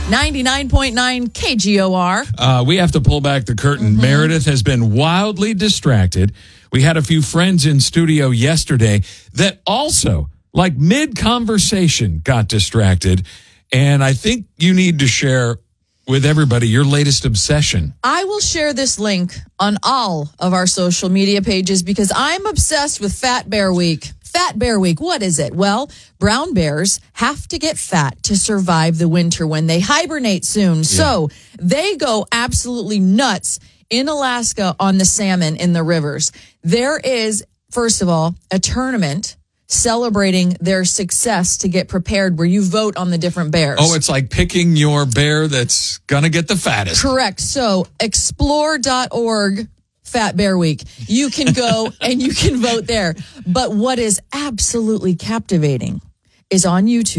99.9 KGOR. We have to pull back the curtain. Meredith has been wildly distracted. We had a few friends in studio yesterday that also, like mid-conversation, got distracted. And I think you need to share with everybody your latest obsession. I will share this link on all of our social media pages because I'm obsessed with Fat Bear Week. Fat Bear Week, what is it? Well, brown bears have to get fat to survive the winter when they hibernate soon. Yeah. So they go absolutely nuts in Alaska on the salmon in the rivers. There is, first of all, a tournament celebrating their success to get prepared where you vote on the different bears. Oh, it's like picking your bear that's going to get the fattest. Correct. So explore.org, Fat Bear Week. You can go and you can vote there. But what is absolutely captivating is on YouTube.